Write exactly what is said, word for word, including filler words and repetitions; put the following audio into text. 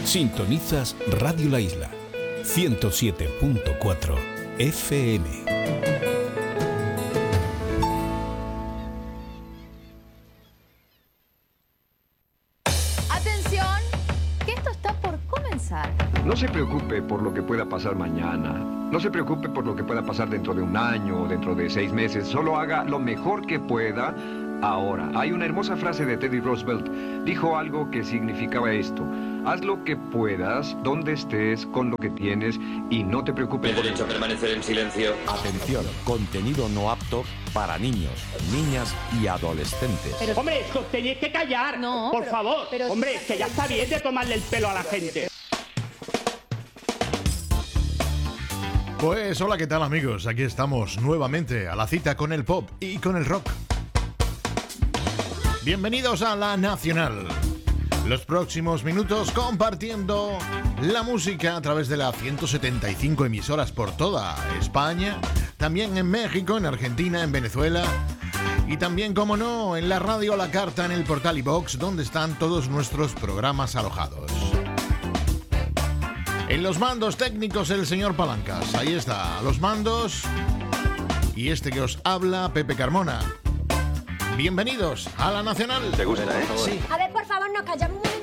Sintonizas Radio La Isla, ciento siete punto cuatro F M. Atención, que esto está por comenzar. No se preocupe por lo que pueda pasar mañana. No se preocupe por lo que pueda pasar dentro de un año o dentro de seis meses. Solo haga lo mejor que pueda ahora. Hay una hermosa frase de Teddy Roosevelt. Dijo algo que significaba esto. Haz lo que puedas, donde estés, con lo que tienes y no te preocupes. El derecho a permanecer en silencio. Atención, contenido no apto para niños, niñas y adolescentes. Pero, hombre, es que os tenéis que callar. No, por pero, favor. pero, hombre, que ya está bien de tomarle el pelo a la gente. Pues hola, ¿qué tal amigos? Aquí estamos nuevamente a la cita con el pop y con el rock. Bienvenidos a La Nacional. Los próximos minutos compartiendo la música a través de las ciento setenta y cinco emisoras por toda España, también en México, en Argentina, en Venezuela y también, como no, en la radio a la carta en el portal iVox, donde están todos nuestros programas alojados. En los mandos técnicos el señor Palancas, ahí está, los mandos y este que os habla, Pepe Carmona. Bienvenidos a La Nacional. ¿Te gusta, eh? Sí. A ver, por favor, nos callamos un momento.